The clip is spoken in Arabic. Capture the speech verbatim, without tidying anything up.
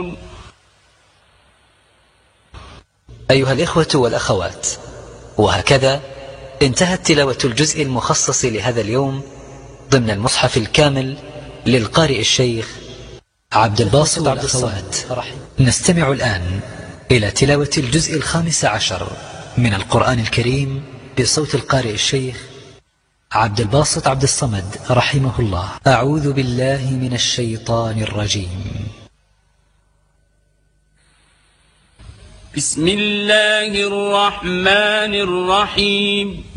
أيها الإخوة والأخوات، وهكذا انتهت تلاوة الجزء المخصص لهذا اليوم ضمن المصحف الكامل للقارئ الشيخ عبد الباسط عبد الصمد. نستمع الآن إلى تلاوة الجزء الخامس عشر من القرآن الكريم بصوت القارئ الشيخ عبد الباسط عبد الصمد رحمه الله. أعوذ بالله من الشيطان الرجيم. بسم الله الرحمن الرحيم.